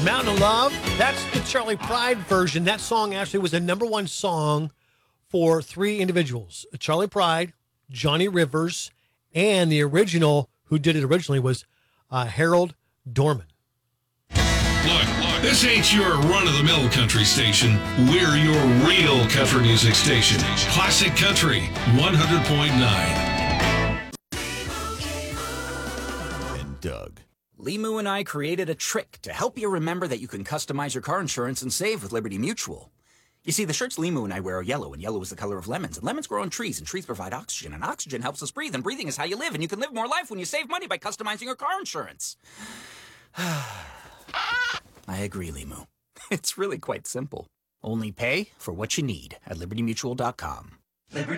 Mountain of Love. That's the Charlie Pride version. That song actually was the number one song for three individuals. Charlie Pride, Johnny Rivers, and the original, who did it originally, was Harold Dorman. Look, this ain't your run-of-the-mill country station. We're your real country music station. Classic Country 100.9. And Doug. Limu and I created a trick to help you remember that you can customize your car insurance and save with Liberty Mutual. You see, the shirts Limu and I wear are yellow, and yellow is the color of lemons. And lemons grow on trees, and trees provide oxygen, and oxygen helps us breathe, and breathing is how you live, and you can live more life when you save money by customizing your car insurance. I agree, Limu. It's really quite simple. Only pay for what you need at libertymutual.com.